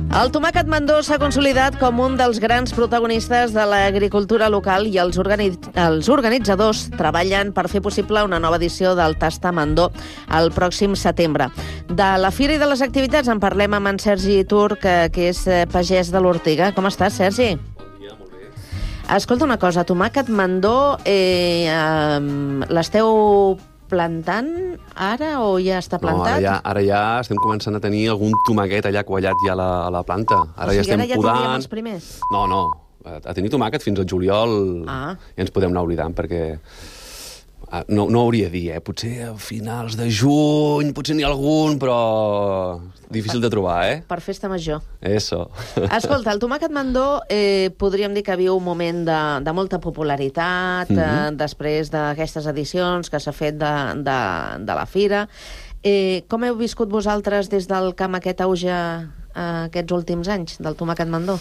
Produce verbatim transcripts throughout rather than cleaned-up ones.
El tomàquet Mandó s'ha consolidat com un dels grans protagonistes de l'agricultura local i els, organi els organitzadors treballen per fer possible una nova edició del Tasta Mandó el pròxim setembre. De la fira i de les activitats en parlem amb en Sergi Turc, que és pagès de l'Ortiga. Com estàs, Sergi? Bon dia, molt bé. Escolta una cosa, tomàquet Mandó, eh, eh, l'esteu plantant ara o ja està plantat? No, ara ja, ara ja estem començant a tenir algun tomaquet allà quallat ja a la, a la planta. Ara o sigui, ja estem ara ja podant. tindríem els primers? No, no. A tenir tomàquet fins al juliol ah. ja ens podem anar oblidant, perquè no, no hauria de dir, eh? Potser a finals de juny, potser n'hi ha algun, però difícil de trobar, eh? Per festa major. Eso. Escolta, el tomàquet Mandó eh, podríem dir que viu un moment de, de molta popularitat, mm-hmm. eh, després d'aquestes edicions que s'ha fet de, de, de la fira. Eh, com heu viscut vosaltres des del camp aquest auge eh, aquests últims anys del tomàquet Mandó?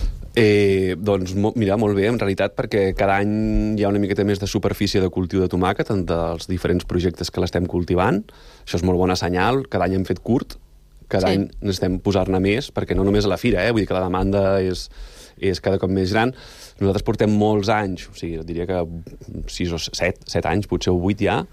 Eh, doncs, mira, molt bé, en realitat, perquè cada any hi ha una miqueta més de superfície de cultiu de tomàquet en dels diferents projectes que l'estem cultivant. Això és molt bona senyal. Cada any hem fet curt, cada sí. any necessitem posar-ne més, perquè no només a la fira, eh? Vull dir que la demanda és, és cada cop més gran. Nosaltres portem molts anys, o sigui, diria que sis o set, set anys, potser o vuit ja,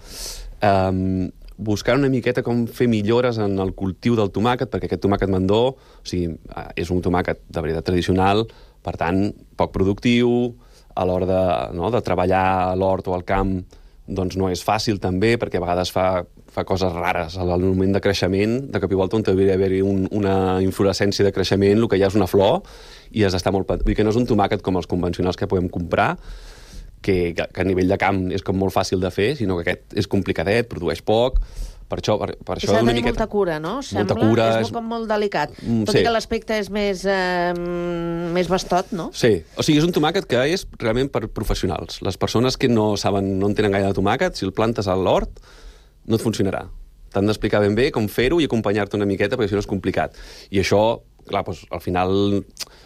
um, buscant una miqueta com fer millores en el cultiu del tomàquet, perquè aquest tomàquet Mandó, o sigui, és un tomàquet de varietat tradicional, per tant, poc productiu, a l'hora de, no, de treballar a l'hort o al camp, doncs no és fàcil també, perquè a vegades fa, fa coses rares. Al moment de creixement, de cop i volta on hauria d'haver-hi un, una inflorescència de creixement, el que hi ha és una flor, i has d'estar molt... Vull dir que no és un tomàquet com els convencionals que podem comprar, que, que a nivell de camp és com molt fàcil de fer, sinó que aquest és complicadet, produeix poc. Per això, per, per això s'ha de una tenir miqueta... molta cura, no? Molta Sembla. cura. És, és com molt delicat. Mm, Tot sí. i que l'aspecte és més, eh, més bastot, no? Sí. O sigui, és un tomàquet que és realment per professionals. Les persones que no saben, no en tenen gaire de tomàquet, si el plantes a l'hort, no et funcionarà. T'han d'explicar ben bé com fer-ho i acompanyar-te una miqueta, perquè si no és complicat. I això, clar, doncs, al final,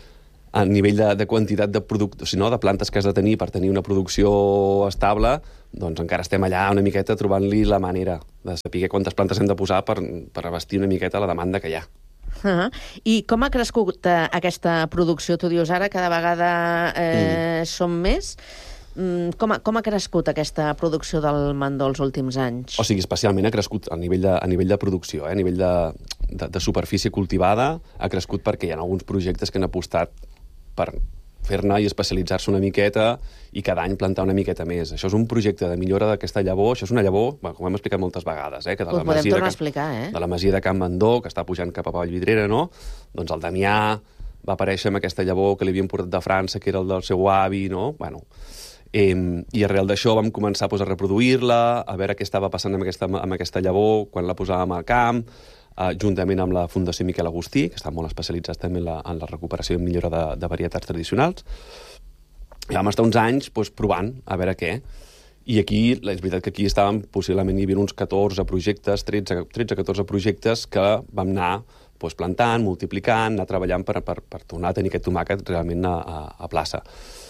a nivell de, de quantitat de producte, o sigui, no, de plantes que has de tenir per tenir una producció estable, doncs encara estem allà una miqueta trobant-li la manera de saber quantes plantes hem de posar per, per abastir una miqueta la demanda que hi ha. Uh-huh. I com ha crescut eh, aquesta producció? Tu dius ara cada vegada eh, mm. som més. Mm, com, ha, com ha crescut aquesta producció del Mandó els últims anys? O sigui, especialment ha crescut a nivell de, a nivell de producció, eh? A nivell de, de, de superfície cultivada, ha crescut perquè hi ha alguns projectes que han apostat per fer-ne i especialitzar-se una miqueta i cada any plantar una miqueta més. Això és un projecte de millora d'aquesta llavor. Això és una llavor, bueno, com hem explicat moltes vegades, eh, que de la, masia de, Can... explicar, eh? de la masia de Can Mandó, que està pujant cap a Vallvidrera, no? Doncs el Damià va aparèixer amb aquesta llavor que li havien portat de França, que era el del seu avi, no? Bueno, eh, i arrel d'això vam començar pues, a reproduir-la, a veure què estava passant amb aquesta, amb aquesta llavor quan la posàvem al camp, Uh, juntament amb la Fundació Miquel Agustí, que estan molt especialitzats també en la, en la recuperació i millora de, de varietats tradicionals. I vam estar uns anys pues, provant a veure què. I aquí, és veritat que aquí estàvem, possiblement hi havia uns catorze projectes, tretze catorze projectes que vam anar pues, plantant, multiplicant, anar treballant per, per, per tornar a tenir aquest tomàquet realment a, a, a plaça.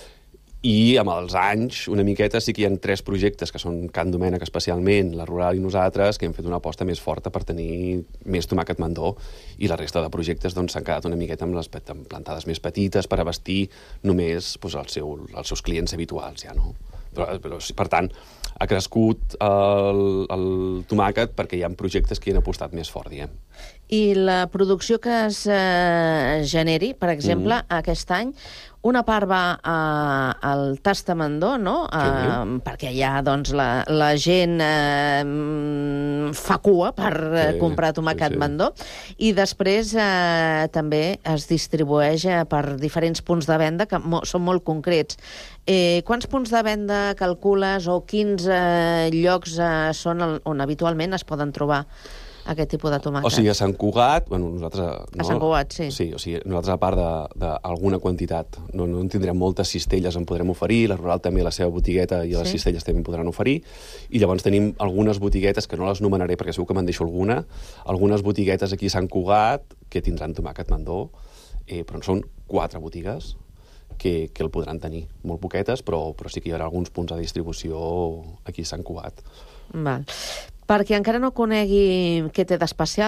I amb els anys, una miqueta, sí que hi ha tres projectes, que són Can Domènec especialment, la Rural i nosaltres, que hem fet una aposta més forta per tenir més tomàquet Mandó, i la resta de projectes s'han doncs, quedat una miqueta amb les amb plantades més petites per abastir només doncs, el seu, els seus clients habituals. Ja, no? Però, però, per tant, ha crescut el, el tomàquet perquè hi ha projectes que hi han apostat més fort, diguem. I la producció que es eh, generi, per exemple, mm. aquest any, una part va a, al Tasta Mandó, no? A, sí. Perquè ja doncs, la, la gent eh, fa cua per sí, comprar tomàquet sí, sí. Mandó, i després eh, també es distribueix eh, per diferents punts de venda que mo són molt concrets. Eh, quants punts de venda calcules o quins eh, llocs eh, són el, on habitualment es poden trobar aquest tipus de tomàquet? O sigui, a Sant Cugat, bueno, nosaltres... No, a Sant Cugat, sí. Sí, o sigui, nosaltres a part d'alguna quantitat, no, no en tindrem moltes cistelles, en podrem oferir, la Rural també la seva botigueta i les sí. cistelles també en podran oferir, i llavors tenim algunes botiguetes, que no les nomenaré perquè segur que me'n deixo alguna, algunes botiguetes aquí a Sant Cugat que tindran tomàquet Mandó, eh, però en són quatre botigues que, que el podran tenir. Molt poquetes, però, però sí que hi haurà alguns punts de distribució aquí a Sant Cugat. Val. Perquè encara no conegui què té d'especial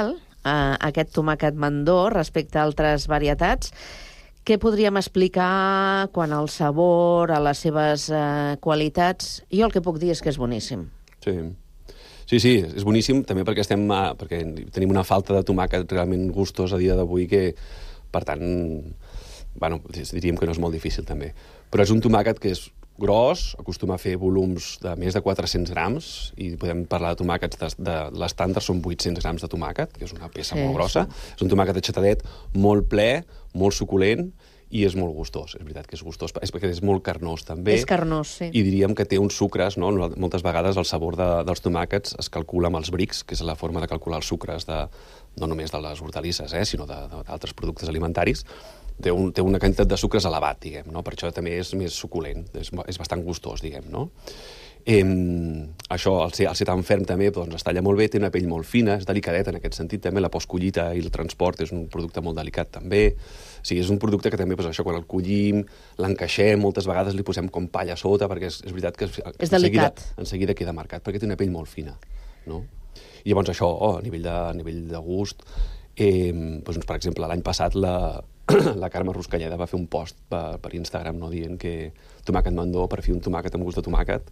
eh, aquest tomàquet mandó respecte a altres varietats. Què podríem explicar quant al sabor, a les seves eh, qualitats? Jo el que puc dir és que és boníssim. Sí. Sí, sí, és boníssim, també perquè, estem, perquè tenim una falta de tomàquet realment gustós a dia d'avui que, per tant, bueno, diríem que no és molt difícil, també. Però és un tomàquet que és gros, acostuma a fer volums de més de quatre-cents grams, i podem parlar de tomàquets de, de l'estàndard, són vuit-cents grams de tomàquet, que és una peça sí, molt grossa. Sí. És un tomàquet aixatadet, molt ple, molt suculent, i és molt gustós, és veritat que és gustós, és perquè és molt carnós, també. És carnós, sí. I diríem que té uns sucres, no? Moltes vegades el sabor de, dels tomàquets es calcula amb els brics, que és la forma de calcular els sucres, de, no només de les hortalisses, eh? sinó d'altres productes alimentaris. Té, un, té una quantitat de sucres elevat, diguem, no? Per això també és més suculent, és, és bastant gustós, diguem, no? Eh, això, al ser, al ser tan ferm també, doncs es talla molt bé, té una pell molt fina, és delicadeta en aquest sentit, també la postcollita i el transport és un producte molt delicat també. O sigui, és un producte que també, doncs, això, quan el collim, l'encaixem, moltes vegades li posem com palla a sota, perquè és, és veritat que és, és en, seguida, en seguida queda marcat, perquè té una pell molt fina, no? I llavors això, oh, a, nivell de, a nivell de gust, eh, doncs, per exemple, l'any passat la, la Carme Ruscalleda va fer un post per, per Instagram, no, dient que tomàquet mandó, per fi un tomàquet amb gust de tomàquet,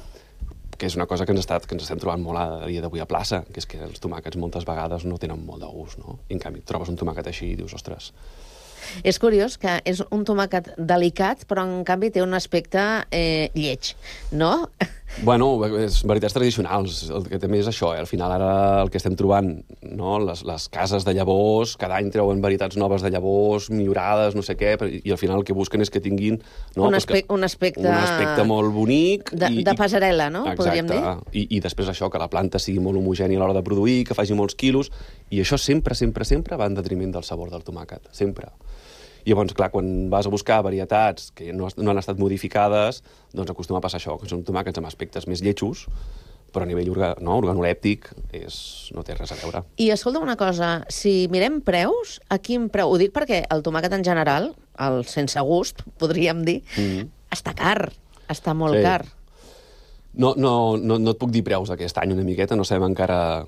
que és una cosa que ens, estat, que ens estem trobant molt a dia d'avui a plaça, que és que els tomàquets moltes vegades no tenen molt de gust, no? I en canvi trobes un tomàquet així i dius, ostres... És curiós que és un tomàquet delicat, però en canvi té un aspecte eh, lleig, no? Bueno, és varietats tradicionals. El que també és això, eh? Al final ara el que estem trobant, no? les, les cases de llavors, cada any treuen varietats noves de llavors, millorades, no sé què, i al final el que busquen és que tinguin... No? Un, aspe un, aspecte... un aspecte molt bonic. De, i, de passarel·la, no? Exacte. Podríem dir. I, I després això, que la planta sigui molt homogènia a l'hora de produir, que faci molts quilos, i això sempre, sempre, sempre va en detriment del sabor del tomàquet. Sempre. I llavors, clar, quan vas a buscar varietats que no, no han estat modificades, doncs acostuma a passar això, que són tomàquets amb aspectes més lletjos, però a nivell orga, no, organolèptic és, no té res a veure. I escolta una cosa, si mirem preus, a quin preu? Ho dic perquè el tomàquet en general, el sense gust, podríem dir, mm-hmm. està car, està molt sí. car. No, no, no, no et puc dir preus aquest any una miqueta, no sabem encara